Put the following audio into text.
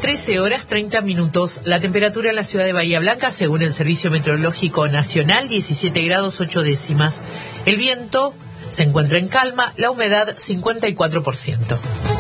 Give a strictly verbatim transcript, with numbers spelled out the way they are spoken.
trece horas treinta minutos. La temperatura en la ciudad de Bahía Blanca, según el Servicio Meteorológico Nacional, diecisiete grados ocho décimas. El viento se encuentra en calma, la humedad cincuenta y cuatro por ciento.